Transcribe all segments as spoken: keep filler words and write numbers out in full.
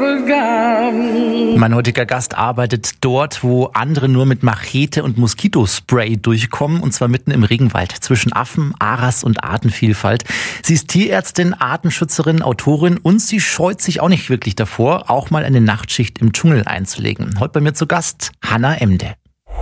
regarde. Mein heutiger Gast arbeitet dort, wo andere nur mit Machete und Moskitospray durchkommen, und zwar mitten im Regenwald zwischen Affen, Aras und Artenvielfalt. Sie ist Tierärztin, Artenschützerin, Autorin und sie scheut sich auch nicht wirklich davor, auch mal eine Nachtschicht im Dschungel einzulegen. Heute bei mir zu Gast Hanna Emde.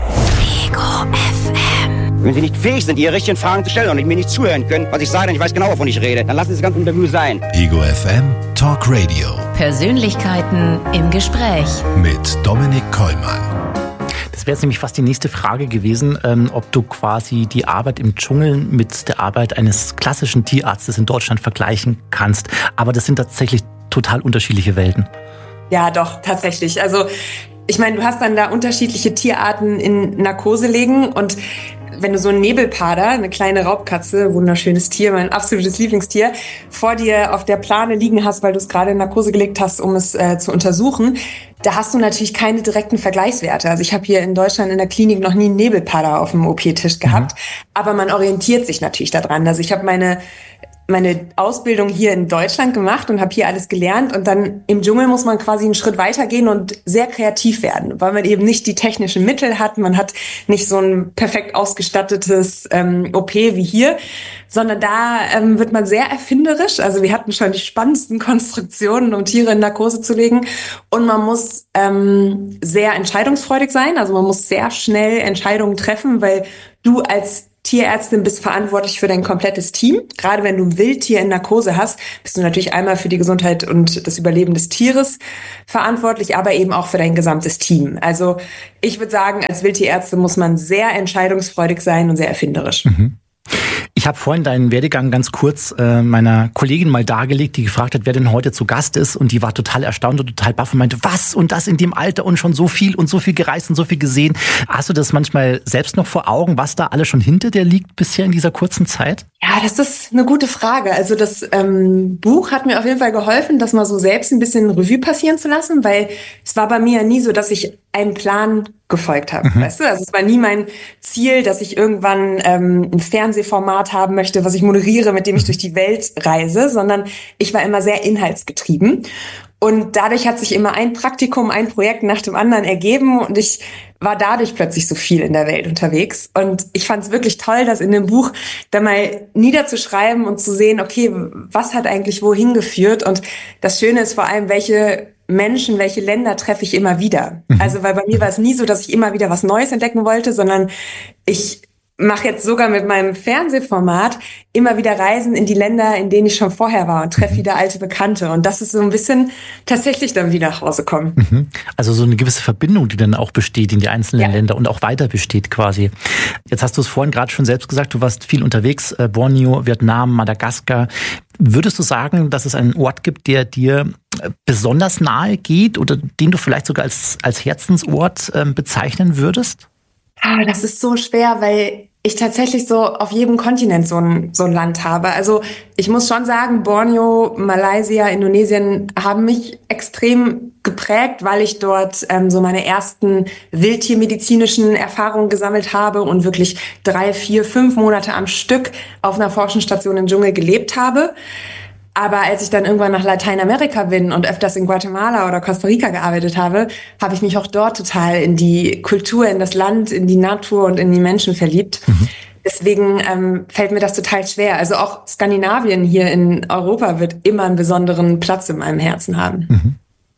Ego F M. Wenn Sie nicht fähig sind, Ihre richtigen Fragen zu stellen und mir nicht zuhören können, was ich sage, denn ich weiß genau, wovon ich rede, dann lassen Sie das ganze Interview sein. Ego F M Talk Radio. Persönlichkeiten im Gespräch. Mit Dominik Kollmann. Das wäre jetzt nämlich fast die nächste Frage gewesen, ähm, ob du quasi die Arbeit im Dschungel mit der Arbeit eines klassischen Tierarztes in Deutschland vergleichen kannst. Aber das sind tatsächlich total unterschiedliche Welten. Ja, doch, tatsächlich. Also ich meine, du hast dann da unterschiedliche Tierarten in Narkose legen und wenn du so einen Nebelpader, eine kleine Raubkatze, wunderschönes Tier, mein absolutes Lieblingstier, vor dir auf der Plane liegen hast, weil du es gerade in Narkose gelegt hast, um es äh, zu untersuchen, da hast du natürlich keine direkten Vergleichswerte. Also ich habe hier in Deutschland in der Klinik noch nie einen Nebelpader auf dem O P-Tisch gehabt, mhm. aber man orientiert sich natürlich daran. Also ich habe meine meine Ausbildung hier in Deutschland gemacht und habe hier alles gelernt und dann im Dschungel muss man quasi einen Schritt weitergehen und sehr kreativ werden, weil man eben nicht die technischen Mittel hat, man hat nicht so ein perfekt ausgestattetes ähm, O P wie hier, sondern da ähm, wird man sehr erfinderisch. Also wir hatten schon die spannendsten Konstruktionen, um Tiere in Narkose zu legen und man muss ähm, sehr entscheidungsfreudig sein, also man muss sehr schnell Entscheidungen treffen, weil du als Tierärztin bist verantwortlich für dein komplettes Team. Gerade wenn du ein Wildtier in Narkose hast, bist du natürlich einmal für die Gesundheit und das Überleben des Tieres verantwortlich, aber eben auch für dein gesamtes Team. Also ich würde sagen, als Wildtierärztin muss man sehr entscheidungsfreudig sein und sehr erfinderisch. Mhm. Ich habe vorhin deinen Werdegang ganz kurz äh, meiner Kollegin mal dargelegt, die gefragt hat, wer denn heute zu Gast ist, und die war total erstaunt und total baff und meinte, was, und das in dem Alter und schon so viel und so viel gereist und so viel gesehen. Hast du das manchmal selbst noch vor Augen, was da alles schon hinter dir liegt bisher in dieser kurzen Zeit? Ja, das ist eine gute Frage. Also das ähm, Buch hat mir auf jeden Fall geholfen, das mal so selbst ein bisschen Revue passieren zu lassen, weil es war bei mir ja nie so, dass ich einen Plan gefolgt habe, mhm. weißt du? Also es war nie mein Ziel, dass ich irgendwann ähm, ein Fernsehformat haben möchte, was ich moderiere, mit dem ich durch die Welt reise, sondern ich war immer sehr inhaltsgetrieben. Und dadurch hat sich immer ein Praktikum, ein Projekt nach dem anderen ergeben und ich war dadurch plötzlich so viel in der Welt unterwegs. Und ich fand es wirklich toll, das in dem Buch da mal niederzuschreiben und zu sehen, okay, was hat eigentlich wohin geführt? Und das Schöne ist vor allem, welche Menschen, welche Länder treffe ich immer wieder? Mhm. Also, weil bei mir war es nie so, dass ich immer wieder was Neues entdecken wollte, sondern ich mache jetzt sogar mit meinem Fernsehformat immer wieder Reisen in die Länder, in denen ich schon vorher war und treffe wieder alte Bekannte. Und das ist so ein bisschen tatsächlich dann wieder nach Hause kommen. Mhm. Also so eine gewisse Verbindung, die dann auch besteht in die einzelnen ja. Länder und auch weiter besteht quasi. Jetzt hast du es vorhin gerade schon selbst gesagt, du warst viel unterwegs, äh, Borneo, Vietnam, Madagaskar. Würdest du sagen, dass es einen Ort gibt, der dir besonders nahe geht oder den du vielleicht sogar als, als Herzensort äh, bezeichnen würdest? Ah, das ist so schwer, weil ich tatsächlich so auf jedem Kontinent so ein, so ein Land habe. Also ich muss schon sagen, Borneo, Malaysia, Indonesien haben mich extrem geprägt, weil ich dort ähm, so meine ersten wildtiermedizinischen Erfahrungen gesammelt habe und wirklich drei, vier, fünf Monate am Stück auf einer Forschungsstation im Dschungel gelebt habe. Aber als ich dann irgendwann nach Lateinamerika bin und öfters in Guatemala oder Costa Rica gearbeitet habe, habe ich mich auch dort total in die Kultur, in das Land, in die Natur und in die Menschen verliebt. Mhm. Deswegen ähm, fällt mir das total schwer. Also auch Skandinavien hier in Europa wird immer einen besonderen Platz in meinem Herzen haben. Mhm.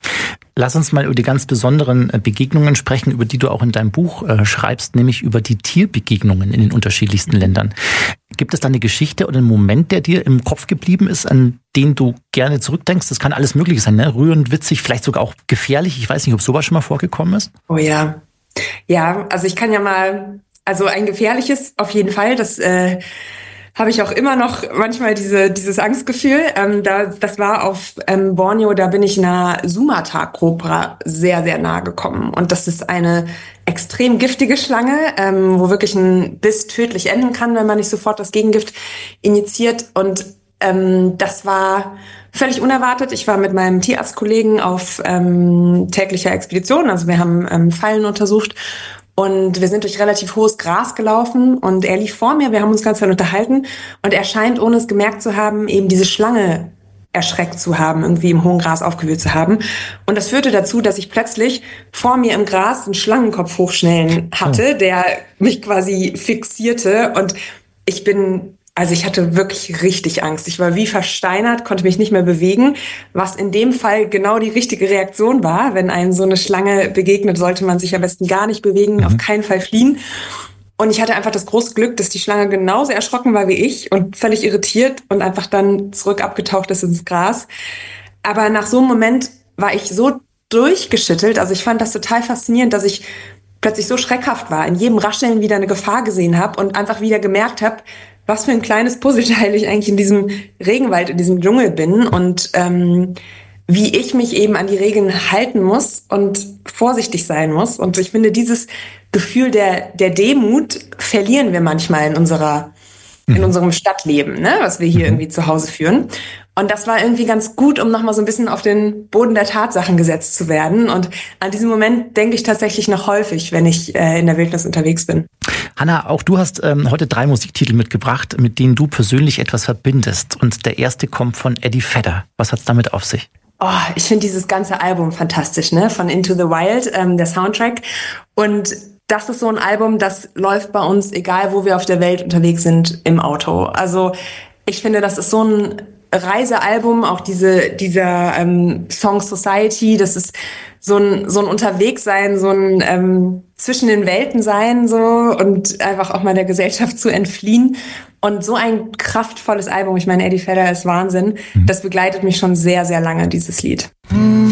Lass uns mal über die ganz besonderen Begegnungen sprechen, über die du auch in deinem Buch äh, schreibst, nämlich über die Tierbegegnungen in den unterschiedlichsten Ländern. Gibt es da eine Geschichte oder einen Moment, der dir im Kopf geblieben ist, an den du gerne zurückdenkst? Das kann alles Mögliche sein, ne? Rührend, witzig, vielleicht sogar auch gefährlich. Ich weiß nicht, ob sowas schon mal vorgekommen ist. Oh ja. Ja, also ich kann ja mal, also ein gefährliches auf jeden Fall, das äh, habe ich auch immer noch manchmal diese dieses Angstgefühl. Ähm, da, das war auf ähm, Borneo, da bin ich einer Sumatra-Kobra sehr, sehr nahe gekommen. Und das ist eine extrem giftige Schlange, ähm, wo wirklich ein Biss tödlich enden kann, wenn man nicht sofort das Gegengift injiziert. Und ähm, das war völlig unerwartet. Ich war mit meinem Tierarztkollegen auf ähm, täglicher Expedition. Also wir haben ähm, Fallen untersucht. Und wir sind durch relativ hohes Gras gelaufen und er lief vor mir, wir haben uns ganz viel unterhalten und er scheint, ohne es gemerkt zu haben, eben diese Schlange erschreckt zu haben, irgendwie im hohen Gras aufgewühlt zu haben. Und das führte dazu, dass ich plötzlich vor mir im Gras einen Schlangenkopf hochschnellen hatte, oh. der mich quasi fixierte. Und ich bin, also ich hatte wirklich richtig Angst. Ich war wie versteinert, konnte mich nicht mehr bewegen, was in dem Fall genau die richtige Reaktion war. Wenn einem so eine Schlange begegnet, sollte man sich am besten gar nicht bewegen, mhm. auf keinen Fall fliehen. Und ich hatte einfach das große Glück, dass die Schlange genauso erschrocken war wie ich und völlig irritiert und einfach dann zurück abgetaucht ist ins Gras. Aber nach so einem Moment war ich so durchgeschüttelt. Also ich fand das total faszinierend, dass ich plötzlich so schreckhaft war, in jedem Rascheln wieder eine Gefahr gesehen habe und einfach wieder gemerkt habe, was für ein kleines Puzzleteil ich eigentlich in diesem Regenwald, in diesem Dschungel bin und ähm, wie ich mich eben an die Regeln halten muss und vorsichtig sein muss. Und ich finde, dieses Gefühl der, der Demut verlieren wir manchmal in unserer, mhm. in unserem Stadtleben, ne, was wir hier mhm. irgendwie zu Hause führen. Und das war irgendwie ganz gut, um nochmal so ein bisschen auf den Boden der Tatsachen gesetzt zu werden. Und an diesen Moment denke ich tatsächlich noch häufig, wenn ich äh, in der Wildnis unterwegs bin. Hanna, auch du hast ähm, heute drei Musiktitel mitgebracht, mit denen du persönlich etwas verbindest. Und der erste kommt von Eddie Vedder. Was hat's damit auf sich? Oh, ich finde dieses ganze Album fantastisch, ne? Von Into the Wild, ähm, der Soundtrack. Und das ist so ein Album, das läuft bei uns, egal wo wir auf der Welt unterwegs sind, im Auto. Also ich finde, das ist so ein Reisealbum, auch diese dieser ähm, Song Society, das ist so ein so ein Unterwegssein, so ein ähm, zwischen den Welten sein so und einfach auch mal der Gesellschaft zu entfliehen. Und so ein kraftvolles Album, ich meine, Eddie Vedder ist Wahnsinn, mhm. das begleitet mich schon sehr, sehr lange, dieses Lied. Mhm.